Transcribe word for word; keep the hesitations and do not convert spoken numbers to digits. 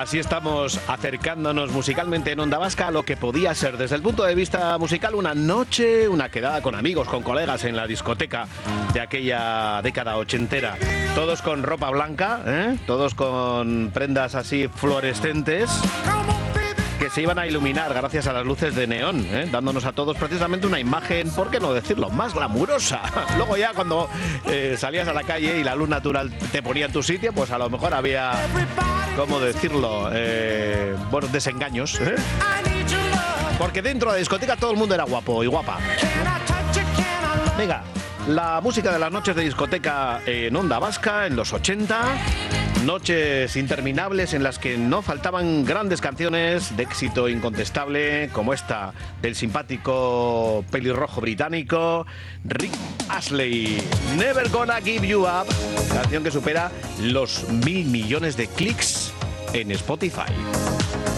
Así estamos acercándonos musicalmente en Onda Vasca a lo que podía ser desde el punto de vista musical una noche, una quedada con amigos, con colegas en la discoteca de aquella década ochentera. Todos con ropa blanca, ¿eh? Todos con prendas así fluorescentes que se iban a iluminar gracias a las luces de neón, ¿eh? Dándonos a todos precisamente una imagen, ¿por qué no decirlo?, más glamurosa. Luego ya cuando eh, salías a la calle y la luz natural te ponía en tu sitio, pues a lo mejor había, ¿cómo decirlo?, eh, buenos desengaños, ¿eh? Porque dentro de la discoteca todo el mundo era guapo y guapa. Venga, la música de las noches de discoteca en Onda Vasca en los ochenta... Noches interminables en las que no faltaban grandes canciones de éxito incontestable, como esta del simpático pelirrojo británico Rick Astley. Never Gonna Give You Up, canción que supera los mil millones de clics en Spotify.